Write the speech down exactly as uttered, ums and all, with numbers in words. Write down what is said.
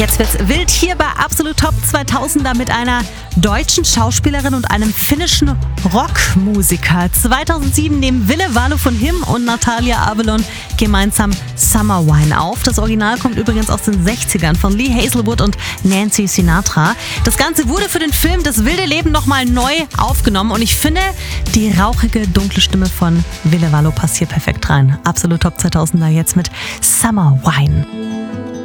Jetzt wird's wild hier bei Absolut Top zweitausender mit einer deutschen Schauspielerin und einem finnischen Rockmusiker. zweitausendsieben nehmen Ville Valo von Him und Natalia Avalon gemeinsam Summer Wine auf. Das Original kommt übrigens aus den sechzigern von Lee Hazelwood und Nancy Sinatra. Das Ganze wurde für den Film Das wilde Leben nochmal neu aufgenommen und ich finde, die rauchige, dunkle Stimme von Ville Valo passt hier perfekt rein. Absolut Top zweitausender jetzt mit Summer Wine.